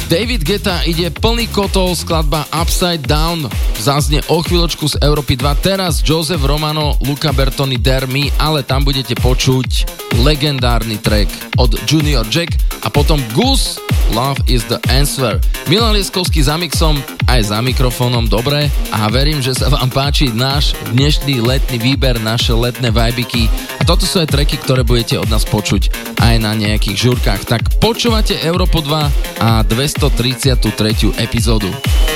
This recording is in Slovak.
David Guetta ide plný kotol, skladba Upside Down zaznie o chvíľočku z Európy 2. Teraz Joseph Romano, Luca Bertoni, Dare Me, ale tam budete počuť legendárny track od Junior Jack a potom Goose, Love is the Answer. Milan Lieskovský za mixom, aj za mikrofónom, dobre, a verím, že sa vám páči náš dnešný letný výber, naše letné vibiky. A toto sú aj tracky, ktoré budete od nás počuť aj na nejakých žurkách. Tak počúvate Európu 2 a 233. epizódu.